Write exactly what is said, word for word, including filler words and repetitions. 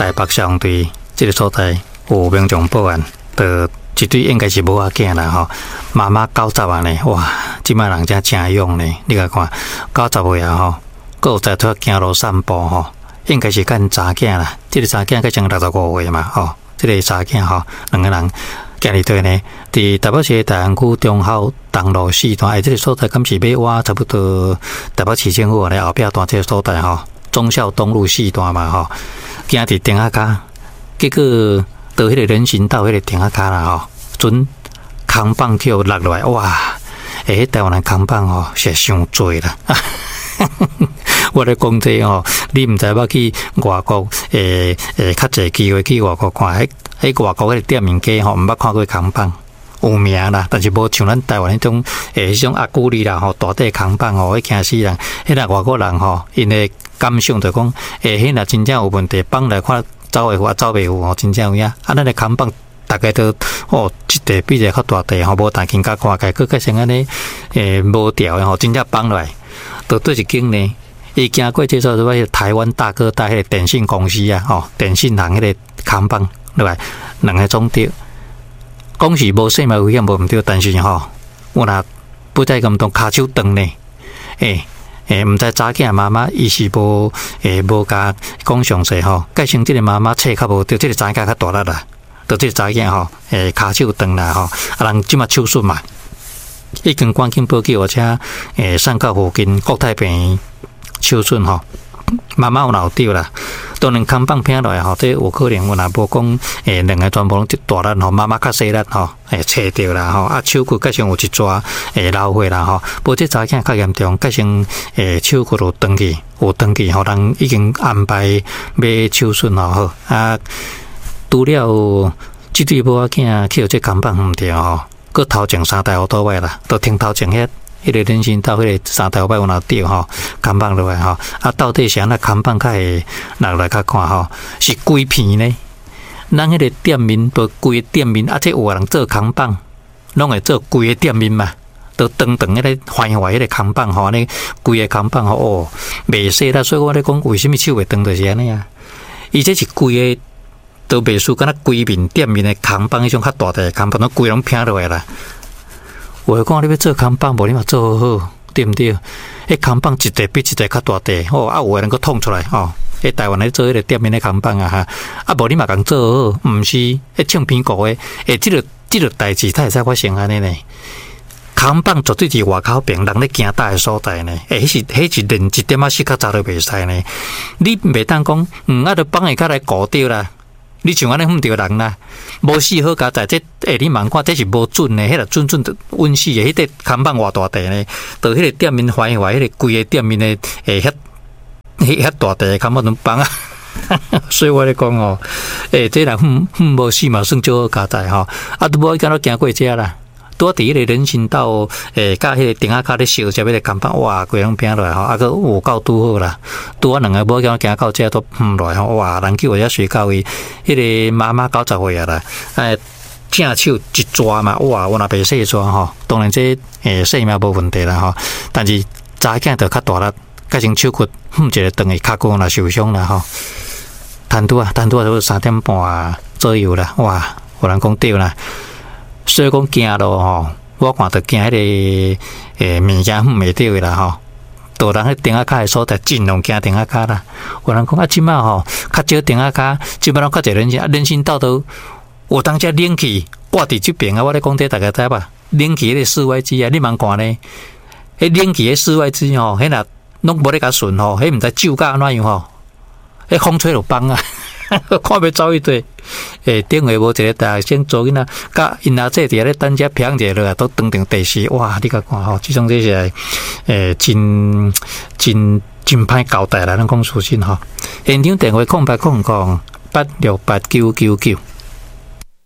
台北消防队这个所在有民众报案，的一对应该是母仔囝啦吼，妈妈九十啊呢，哇，即摆人家真勇呢，你甲看九十岁啊吼，佫有在出行路散步吼，应该是干查囝啦，这个查囝佮像六十五岁嘛吼，这个查囝吼，两个人。今日对呢，伫台北市大安区中校东路四段，哎，这个所在敢是要挖差不多台北市政府咧后壁段这个所在吼，忠孝东路四段嘛吼，今日顶下骹，结果到迄个人行道迄个顶下骹啦吼，准空棒去落落来，哇！诶，台湾的空棒吼是伤多啦。我咧讲这吼，你毋知要去外国诶诶，较侪机会去外国看，迄迄外国迄个店面街吼，毋捌看过空棒，有名啦，但是无像咱台湾迄种诶，迄种阿古里啦吼，大块空棒吼，迄惊死人。迄个外国人吼，因诶感想就讲，诶，迄若真正有问题，放来看走会有，走袂有吼，真正有影。啊，咱诶空棒大概都哦，一地比一个较大地吼，无弹琴甲看起，佮佮像安尼诶无调诶吼，真正放落来，都对一间呢。伊经过介绍说，迄台湾大哥大迄个电信公司啊，吼，电信行迄个空棒落来，两个总着。讲是无生命危险无毋对，但是吼，我若不再咁动骹手断呢，诶诶，毋知查囝妈妈伊是无诶无甲讲详细吼，改成即个妈妈册较无对，即个查囝较大力啦，到即个查囝吼，诶骹手断啦吼，啊人即马手术嘛，已经赶紧报救，而且诶上到附近国泰病院。手术吼，妈妈有闹掉啦，当然空棒拼落来吼，这有可能有若无讲诶，两个全部拢一大力吼，妈妈较细力吼，诶，切掉啦吼，啊手骨改成有一抓诶流血啦吼，无这查囝较严重，改成诶手骨有断去，有断去吼，人已经安排要手术吼，啊，除了即对母仔囝去这空棒毋对吼，佮头前三台奥多位啦，都停头前遐。迄个人行道，迄个三条摆有哪掉吼，空棒落来吼，啊，到底是安那空棒较会落来较看吼，是规片呢？咱迄个店面无规个店面，啊，这有人做空棒，拢会做规个店面嘛，都长长迄个坏坏迄个空棒吼，安尼规个空棒吼，哦，袂使啦，所以我咧讲，为什么手会长就是安尼啊？伊这是规个都袂输，敢若规面店面的空棒，迄种较大的空棒，拢规拢拼落来啦。我讲你要做空棒，无你嘛做好好，对毋对？迄空棒一地比一地较大地，哦，啊有诶人佫捅出来哦。迄台湾咧做迄个店面诶空棒啊哈，啊无你嘛共做好，毋是迄唱片国诶，诶，即个即个代志，它会使发生安尼呢？空棒绝对是外口边人咧行大诶所在呢，诶，迄是迄是连一点仔细较早都袂使呢。你袂当讲，嗯，啊，着放下较来顾着啦。你像安尼唬着人啦，无死好佳在这，诶，你茫看这是无准的，迄个准准的温死的，迄个空棒偌大地呢？到迄个店面坏坏，迄个规个店面的，诶，遐遐大地空棒能放啊！所以我咧讲哦，诶，这人唬唬无死嘛，算少好佳在吼，啊，都无敢若行过遮啦。拄伫迄个人行道，诶，甲迄个顶下骹咧烧食迄个空棒，哇，规拢拼落来吼，啊，佮有够拄好啦。拄啊，两个无叫行到遮都呒落来吼，哇，人叫我遮睡到伊，迄个妈妈九十岁啊啦，诶，正手一抓嘛，哇，我若袂细抓吼，当然这诶性命无问题啦吼，但是查囝着较大力，改成手骨呒一个断去，骹骨若受伤啦吼，摊拄啊，摊拄啊都三点半左右啦，哇，有人讲对啦。所以讲行路吼，我看到行迄个诶物件呒袂着啦吼。大人迄顶下骹诶所在，尽量行顶下骹啦。有人讲啊，即摆吼较少顶下骹，即摆拢较侪人行，啊，人行道都有当遮冷气挂伫即边啊。我咧讲这大家知吧？冷气迄个室外机啊，你茫看呢？迄冷气迄室外机吼，迄若拢无咧甲顺吼，迄毋知旧甲安怎样吼，迄风吹就放啊。看要走一对，诶，电话无一个，大先做囡仔，甲因阿姐伫遐咧等遮平者落来，都当场第四，哇！你甲看吼，即种这是诶真真真歹交代啦，咱讲事情吼。现场电话空八空空八六八九九九。